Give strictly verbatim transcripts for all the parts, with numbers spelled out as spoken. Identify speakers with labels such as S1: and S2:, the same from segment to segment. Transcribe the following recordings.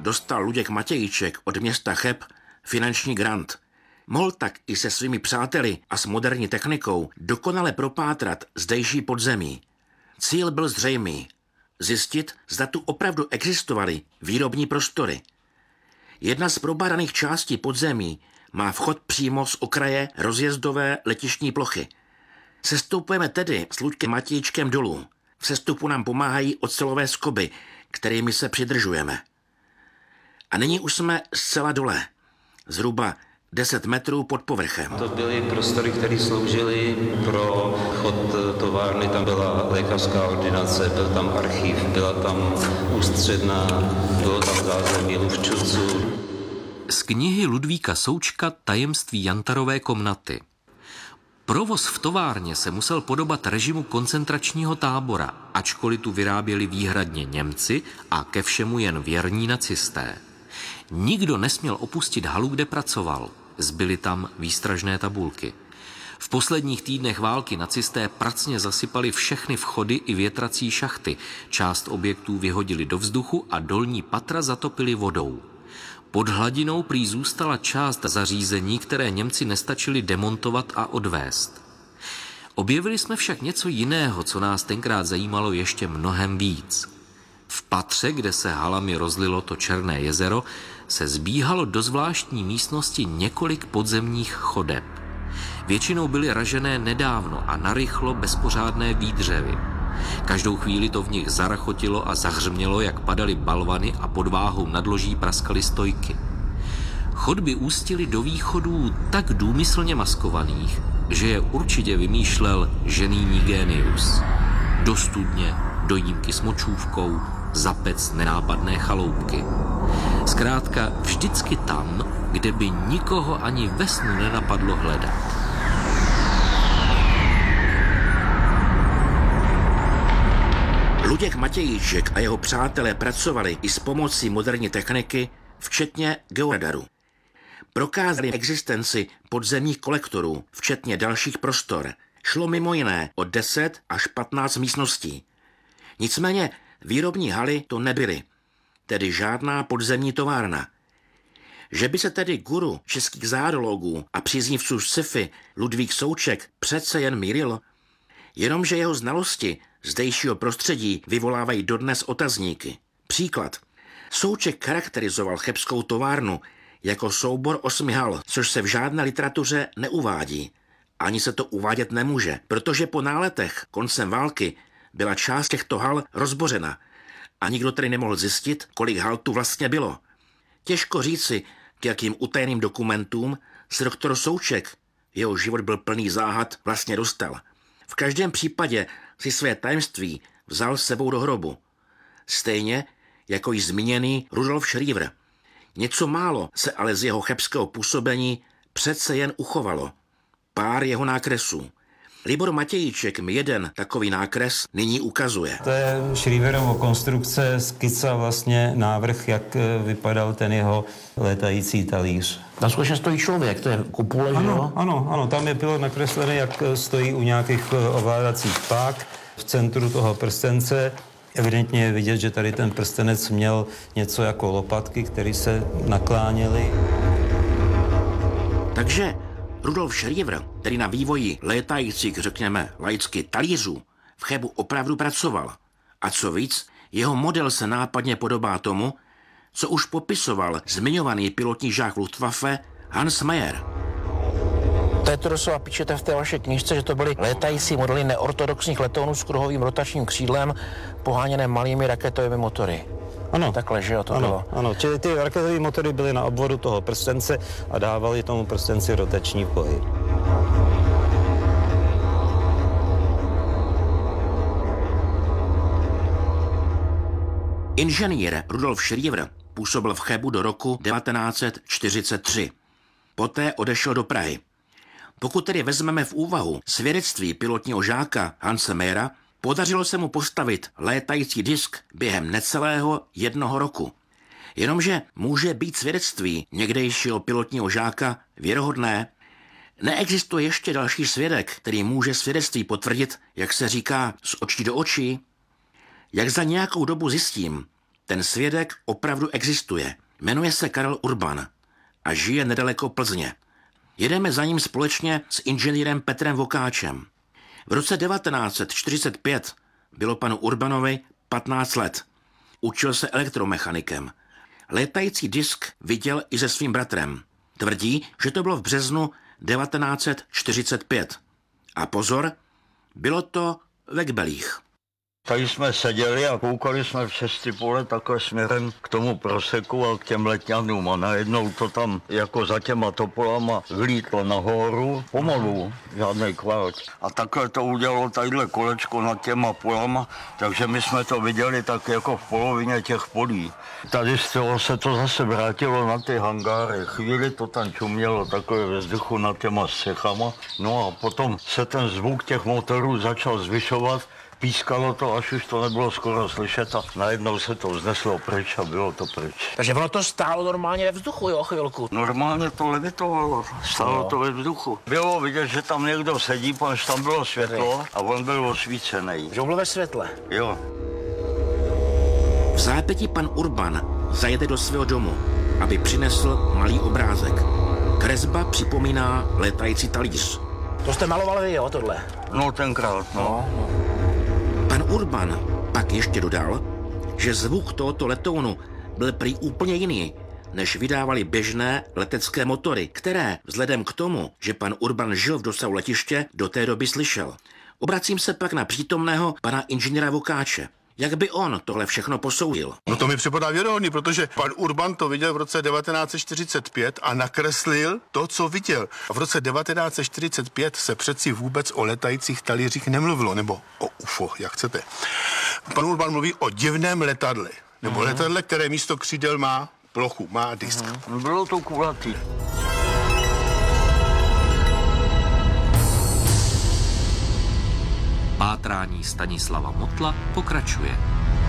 S1: dostal Luděk Matějíček od města Cheb finanční grant. Mohl tak i se svými přáteli a s moderní technikou dokonale propátrat zdejší podzemí. Cíl byl zřejmý. Zjistit, zda tu opravdu existovaly výrobní prostory. Jedna z probádaných částí podzemí má vchod přímo z okraje rozjezdové letištní plochy. Sestoupujeme tedy s Luďkem Matějíčkem dolů. V sestupu nám pomáhají ocelové skoby, kterými se přidržujeme. A nyní už jsme zcela dole, zhruba deset metrů pod povrchem.
S2: To byly prostory, které sloužily pro chod továrny. Tam byla lékařská ordinace, byl tam archiv, byla tam ústředna, bylo tam zázemí luvčovců.
S3: Z knihy Ludvíka Součka Tajemství Jantarové komnaty. Provoz v továrně se musel podobat režimu koncentračního tábora, ačkoliv tu vyráběli výhradně Němci a ke všemu jen věrní nacisté. Nikdo nesměl opustit halu, kde pracoval. Zbyly tam výstražné tabulky. V posledních týdnech války nacisté pracně zasypali všechny vchody i větrací šachty. Část objektů vyhodili do vzduchu a dolní patra zatopili vodou. Pod hladinou prý zůstala část zařízení, které Němci nestačili demontovat a odvést. Objevili jsme však něco jiného, co nás tenkrát zajímalo ještě mnohem víc. V patře, kde se halami rozlilo to Černé jezero, se zbíhalo do zvláštní místnosti několik podzemních chodeb. Většinou byly ražené nedávno a narychlo bez pořádné výdřevy. Každou chvíli to v nich zarachotilo a zahřmělo, jak padaly balvany a pod váhou nadloží praskaly stojky. Chodby ústily do východů tak důmyslně maskovaných, že je určitě vymýšlel ženýní génius. Do studně, do jímky s močůvkou, za pec nenápadné chaloupky. Zkrátka vždycky tam, kde by nikoho ani ve snu nenapadlo hledat.
S1: Luděk Matějíček a jeho přátelé pracovali i s pomocí moderní techniky, včetně georadaru. Prokázali existenci podzemních kolektorů, včetně dalších prostor. Šlo mimo jiné o deset až patnáct místností. Nicméně výrobní haly to nebyly, tedy žádná podzemní továrna. Že by se tedy guru českých zárodologů a příznivců sci-fi Ludvík Souček přece jen mýlil, jenomže jeho znalosti zdejšího prostředí vyvolávají dodnes otazníky. Příklad. Souček charakterizoval chebskou továrnu jako soubor osmi hal, což se v žádné literatuře neuvádí. Ani se to uvádět nemůže, protože po náletech koncem války byla část těchto hal rozbořena a nikdo tedy nemohl zjistit, kolik hal tu vlastně bylo. Těžko říci, k jakým utajeným dokumentům se doktor Souček, jeho život byl plný záhad, vlastně dostal. V každém případě si své tajemství vzal s sebou do hrobu. Stejně jako již zmíněný Rudolf Schriever. Něco málo se ale z jeho chebského působení přece jen uchovalo. Pár jeho nákresů. Libor Matějíček mi jeden takový nákres nyní ukazuje.
S4: To je Schrieverovo konstrukce, skica, vlastně návrh, jak vypadal ten jeho létající talíř.
S5: Tam skutečně stojí člověk, to je kupule, že
S4: ano,
S5: jo?
S4: Ano, ano, tam je bylo nakreslené, jak stojí u nějakých ovládacích pák v centru toho prstence. Evidentně je vidět, že tady ten prstenec měl něco jako lopatky, které se nakláněly.
S1: Takže Rudolf Schriever, který na vývoji létajících, řekněme laicky, talířů, v Chebu opravdu pracoval. A co víc, jeho model se nápadně podobá tomu, co už popisoval zmiňovaný pilotní žák Luftwaffe Hans Mayer.
S5: To je to doslova píšete v té vaší knižce, že to byly létající modely neortodoxních letounů s kruhovým rotačním křídlem, poháněné malými raketovými motory.
S4: Ano.
S5: Takhle, že jo, to
S4: ano,
S5: bylo.
S4: Ano, čili ty raketové motory byly na obvodu toho prstence a dávali tomu prstenci rotační pohyb.
S1: Inženýr Rudolf Schriever působil v Chebu do roku devatenáct set čtyřicet tři. Poté odešel do Prahy. Pokud tedy vezmeme v úvahu svědectví pilotního žáka Hanse Mayera, podařilo se mu postavit létající disk během necelého jednoho roku. Jenomže může být svědectví někdejšího pilotního žáka věrohodné? Neexistuje ještě další svědek, který může svědectví potvrdit, jak se říká, z očí do očí? Jak za nějakou dobu zjistím, Ten svědek opravdu existuje. Jmenuje se Karel Urban a žije nedaleko Plzně. Jedeme za ním společně s inženýrem Petrem Vokáčem. V roce devatenáct set čtyřicet pět bylo panu Urbanovi patnáct let. Učil se elektromechanikem. Létající disk viděl i se svým bratrem. Tvrdí, že to bylo v březnu devatenáct set čtyřicet pět. A pozor, bylo to ve Kbelích.
S6: Tady jsme seděli a koukali jsme v šesti pole takhle směrem k tomu proseku a k těm letňanům a najednou to tam jako za těma topolama vlítlo nahoru, pomalu, žádnej kvart. A takhle to udělalo tadyhle kolečko nad těma polama, takže my jsme to viděli tak jako v polovině těch polí. Tady z toho se to zase vrátilo na ty hangáry. Chvíli to tam čumělo takhle ve vzduchu nad těma střechama. No a potom se ten zvuk těch motorů začal zvyšovat. Pískalo to, až už to nebylo skoro slyšet a najednou se to vzneslo pryč a bylo to pryč.
S5: Takže ono to stálo normálně ve vzduchu, jo, chvilku.
S6: Normálně to levitovalo, stálo no. to ve vzduchu. Bylo vidět, že tam někdo sedí, protože tam bylo světlo a on byl osvícený.
S5: Že on byl ve světle?
S6: Jo.
S1: V zápětí pan Urban zajede do svého domu, aby přinesl malý obrázek. Kresba připomíná létající talíř.
S5: To jste maloval vy, jo, tohle?
S6: No tenkrát, no. no, no.
S1: Pan Urban pak ještě dodal, že zvuk tohoto letounu byl prý úplně jiný, než vydávali běžné letecké motory, které, vzhledem k tomu, že pan Urban žil v dosahu letiště, do té doby slyšel. Obracím se pak na přítomného pana inženýra Vokáče. Jak by on tohle všechno posoudil?
S7: No to mi připadá věrohodný, protože pan Urban to viděl v roce devatenáct set čtyřicet pět a nakreslil to, co viděl. A v roce devatenáct set čtyřicet pět se přeci vůbec o letajících talířích nemluvilo, nebo o U F O, jak chcete. Pan Urban mluví o divném letadle, nebo uh-huh. letadle, které místo křídel má plochu, má disk.
S6: Uh-huh. Bylo to kulatý.
S3: Pátrání Stanislava Motla pokračuje.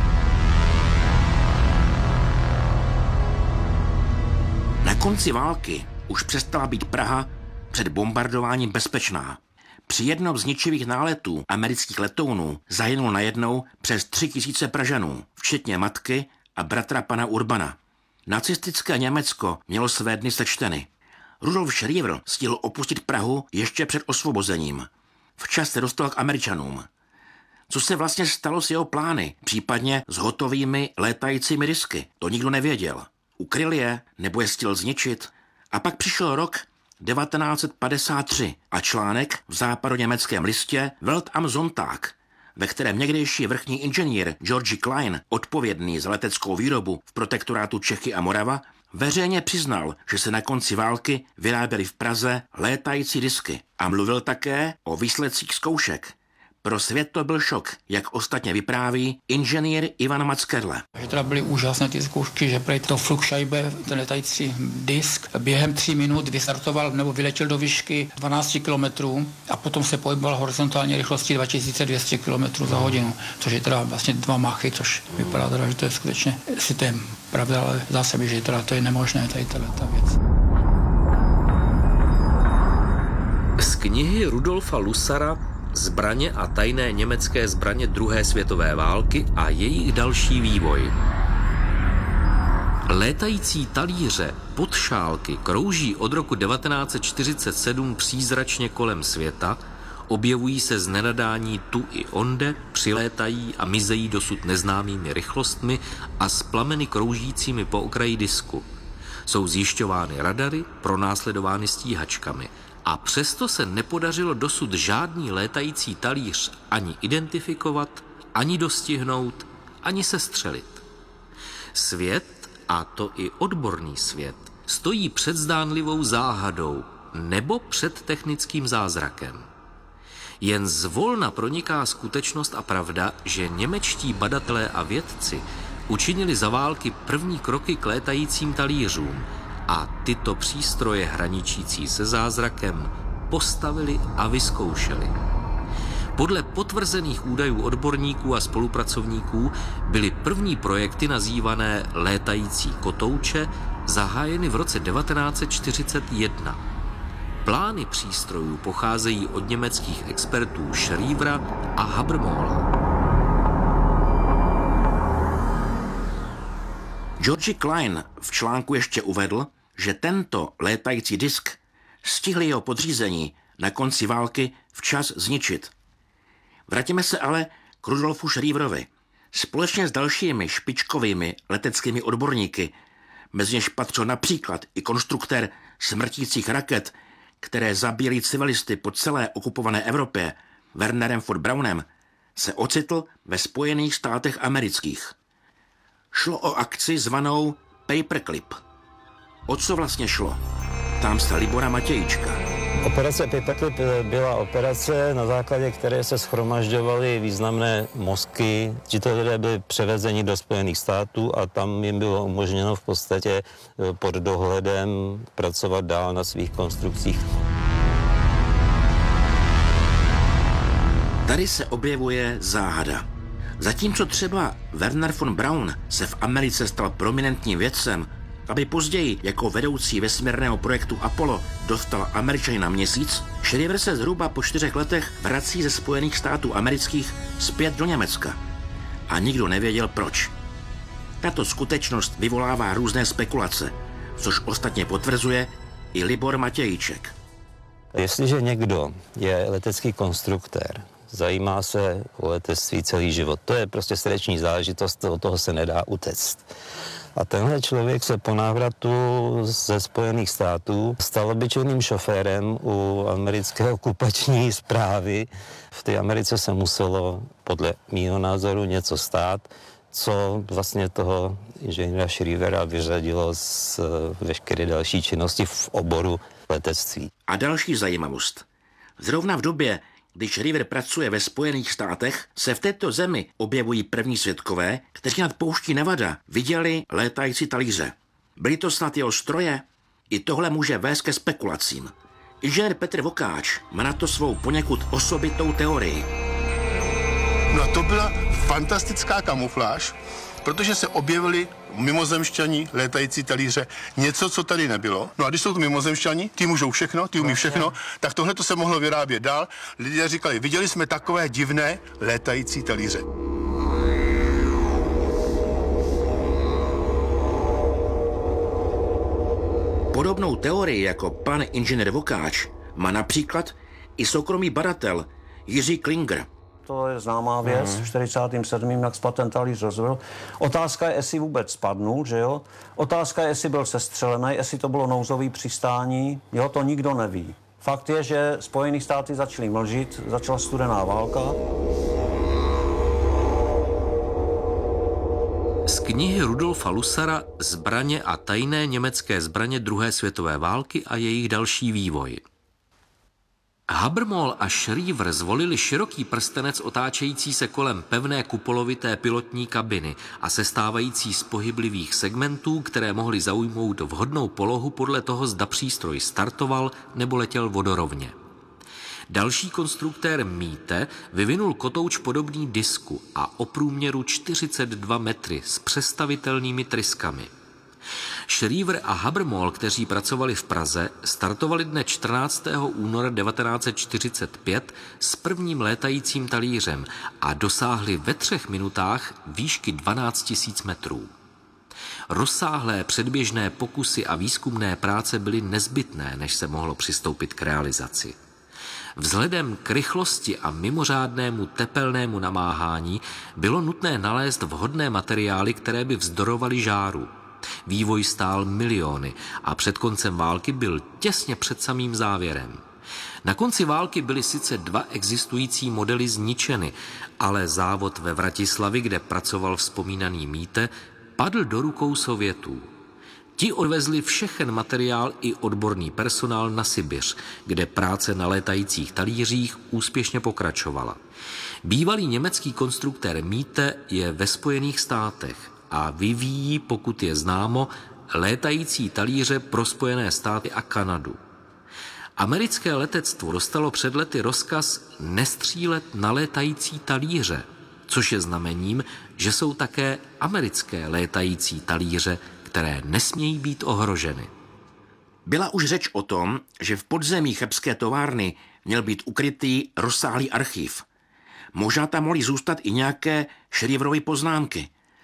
S1: Na konci války už přestala být Praha před bombardováním bezpečná. Při jednom z ničivých náletů amerických letounů zahynulo najednou přes tři tisíce Pražanů, včetně matky a bratra pana Urbana. Nacistické Německo mělo své dny sečteny. Rudolf Schriever stihl opustit Prahu ještě před osvobozením. Včas se dostal k Američanům. Co se vlastně stalo s jeho plány, případně s hotovými létajícími disky, to nikdo nevěděl. Ukryl je, nebo je chtěl zničit? A pak přišel rok devatenáct set padesát tři a článek v západoněmeckém listě Welt am Sonntag, ve kterém někdejší vrchní inženýr Georgi Klein, odpovědný za leteckou výrobu v protektorátu Čechy a Morava, veřejně přiznal, že se na konci války vyráběly v Praze létající disky a mluvil také o výsledcích zkoušek. Pro svět to byl šok, jak ostatně vypráví inženýr Ivan Mackerle.
S8: Že teda byly úžasné ty zkoušky, že prej to Flugscheibe, ten letající disk, během tří minut vystartoval nebo vyletěl do výšky dvanáct kilometrů a potom se pohyboval horizontální rychlostí dva tisíce dvě stě kilometrů za hodinu, což je teda vlastně dva machy, což vypadá teda, že to je skutečně systém. Pravda, ale zdá se mi, že teda to je nemožné, tady ta věc.
S3: Z knihy Rudolfa Lusara Zbraně a tajné německé zbraně druhé světové války a jejich další vývoj. Létající talíře podšálky krouží od roku devatenáct set čtyřicet sedm přízračně kolem světa, objevují se z nenadání tu i onde, přilétají a mizejí dosud neznámými rychlostmi a s plameny kroužícími po okraji disku. Jsou zjišťovány radary, pronásledovány stíhačkami. A přesto se nepodařilo dosud žádný létající talíř ani identifikovat, ani dostihnout, ani sestřelit. Svět, a to i odborný svět, stojí před zdánlivou záhadou nebo před technickým zázrakem. Jen zvolna proniká skutečnost a pravda, že němečtí badatelé a vědci učinili za války první kroky k létajícím talířům, a tyto přístroje hraničící se zázrakem postavili a vyzkoušeli. Podle potvrzených údajů odborníků a spolupracovníků byly první projekty nazývané létající kotouče zahájeny v roce devatenáct set čtyřicet jedna. Plány přístrojů pocházejí od německých expertů Schrievera a Habermohla.
S1: George Klein v článku ještě uvedl, že tento létající disk stihli jeho podřízení na konci války včas zničit. Vrátíme se ale k Rudolfu Schrieverovi. Společně s dalšími špičkovými leteckými odborníky, mezi něž patřil například i konstruktér smrtících raket, které zabíjely civilisty po celé okupované Evropě, Wernerem von Braunem, se ocitl ve Spojených státech amerických. Šlo o akci zvanou Paperclip. O co vlastně šlo? Tam se Libora Matějíčka.
S4: Operace Paperclip byla operace, na základě které se shromažďovaly významné mozky. Tito lidé byli převezeni do Spojených států a tam jim bylo umožněno v podstatě pod dohledem pracovat dál na svých konstrukcích.
S1: Tady se objevuje záhada. Zatímco třeba Werner von Braun se v Americe stal prominentním vědcem, aby později jako vedoucí vesmírného projektu Apollo dostal Američany na měsíc, Schriever se zhruba po čtyřech letech vrací ze Spojených států amerických zpět do Německa. A nikdo nevěděl proč. Tato skutečnost vyvolává různé spekulace, což ostatně potvrzuje i Libor Matějíček.
S4: Jestliže někdo je letecký konstruktér, zajímá se o letectví celý život, to je prostě srdeční záležitost, od toho se nedá utéct. A tenhle člověk se po návratu ze Spojených států stal obyčejným šoférem u americké okupační správy. V té Americe se muselo podle mýho názoru něco stát, co vlastně toho inženýra Schrievera vyřadilo z veškeré další činnosti v oboru letectví.
S1: A další zajímavost. Zrovna v době, když Schriever pracuje ve Spojených státech, se v této zemi objevují první svědkové, kteří nad pouští Nevada viděli létající talíře. Byly to snad jeho stroje? I tohle může vést ke spekulacím. Inženýr Petr Vokáč má na to svou poněkud osobitou teorii.
S7: No a to byla fantastická kamufláž, protože se objevili mimozemšťani, létající talíře, něco, co tady nebylo. No a když jsou to mimozemšťani, ty můžou všechno, ty umí všechno, tak tohle to se mohlo vyrábět dál. Lidé říkali, viděli jsme takové divné létající talíře.
S1: Podobnou teorii jako pan inženýr Vokáč má například i soukromý badatel Jiří Klinger.
S9: To je známá věc, v čtyřicátém sedmém jak ten talíř rozbil. Otázka je, jestli vůbec spadnul, že jo? Otázka je, jestli byl sestřelený, jestli to bylo nouzový přistání, jo, to nikdo neví. Fakt je, že Spojené státy začaly mlžit, začala studená válka.
S3: Z knihy Rudolfa Lusara Zbraně a tajné německé zbraně druhé světové války a jejich další vývoj. Habermohl a Schriever zvolili široký prstenec otáčející se kolem pevné kupolovité pilotní kabiny a sestávající z pohyblivých segmentů, které mohly zaujmout vhodnou polohu podle toho, zda přístroj startoval nebo letěl vodorovně. Další konstruktér Miete vyvinul kotouč podobný disku a o průměru čtyřicet dva metry s přestavitelnými tryskami. Schriever a Habermohl, kteří pracovali v Praze, startovali dne čtrnáctého února devatenáct set čtyřicet pět s prvním létajícím talířem a dosáhli ve třech minutách výšky dvanáct tisíc metrů. Rozsáhlé předběžné pokusy a výzkumné práce byly nezbytné, než se mohlo přistoupit k realizaci. Vzhledem k rychlosti a mimořádnému tepelnému namáhání bylo nutné nalézt vhodné materiály, které by vzdorovaly žáru. Vývoj stál miliony a před koncem války byl těsně před samým závěrem. Na konci války byly sice dva existující modely zničeny, ale závod ve Vratislavi, kde pracoval vzpomínaný Miete, padl do rukou Sovětů. Ti odvezli všechen materiál i odborný personál na Sibiř, kde práce na létajících talířích úspěšně pokračovala. Bývalý německý konstruktér Miete je ve Spojených státech a vyvíjí, pokud je známo, létající talíře pro Spojené státy a Kanadu. Americké letectvo dostalo před lety rozkaz nestřílet na létající talíře, což je znamením, že jsou také americké létající talíře, které nesmějí být ohroženy.
S1: Byla už řeč o tom, že v podzemí chebské továrny měl být ukrytý rozsáhlý archiv. Možná tam mohly zůstat i nějaké Schrieverovy poznámky.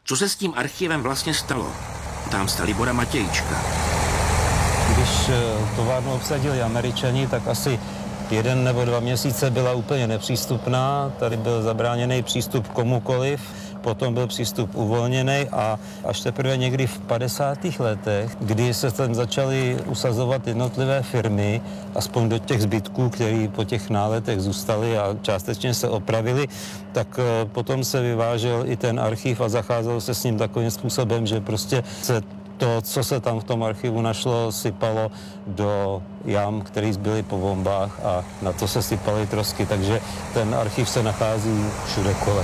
S1: Co se s tím archivem vlastně stalo? Tam se Libora Matějčka.
S4: Když továrnu obsadili Američani, tak asi jeden nebo dva měsíce byla úplně nepřístupná. Tady byl zabráněný přístup komukoliv, potom byl přístup uvolněný a až teprve někdy v padesátých letech, kdy se tam začaly usazovat jednotlivé firmy, aspoň do těch zbytků, které po těch náletech zůstaly a částečně se opravili, tak potom se vyvážel i ten archiv a zacházelo se s ním takovým způsobem, že prostě se to, co se tam v tom archivu našlo, sypalo do jam, které zbyly po bombách a na to se sypaly trosky, takže ten archiv se nachází všude kolem.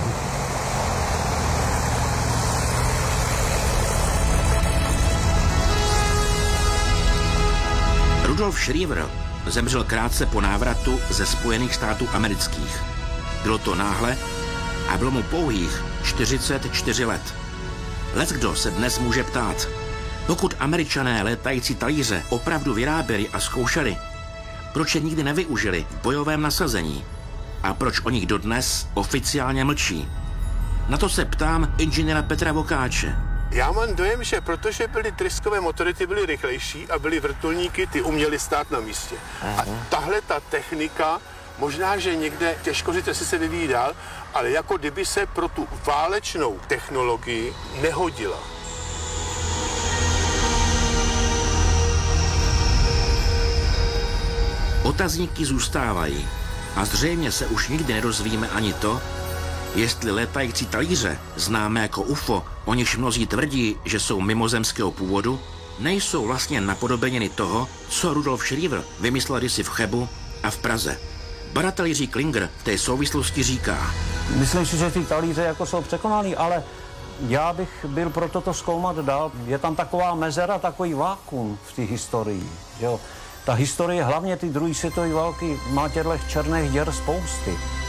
S1: Rudolf Schriever zemřel krátce po návratu ze Spojených států amerických. Bylo to náhle a bylo mu pouhých čtyřicet čtyři let. Leckdo se dnes může ptát, pokud Američané létající talíře opravdu vyráběli a zkoušeli, proč je nikdy nevyužili v bojovém nasazení a proč o nich dodnes oficiálně mlčí? Na to se ptám inženýra Petra Vokáče.
S7: Já mám dojem, že protože byly tryskové motory, ty byly rychlejší a byly vrtulníky, ty uměly stát na místě. A tahle ta technika, možná, že někde, těžko říct, jestli se vyvíjí dál, ale jako kdyby se pro tu válečnou technologii nehodila.
S1: Otazníky zůstávají a zřejmě se už nikdy nedozvíme ani to, jestli létající talíře, známé jako U F O, o nichž mnozí tvrdí, že jsou mimozemského původu, nejsou vlastně napodobeniny toho, co Rudolf Schriever vymyslel kdysi v Chebu a v Praze. Badatel Jiří Klinger v té souvislosti říká:
S9: Myslím si, že ty talíře jako jsou překonaný, ale já bych byl pro toto zkoumat dál. Je tam taková mezera, takový vákuum v té historii. Jo. Ta historie, hlavně ty druhé světové války, má těchto černých děr spousty.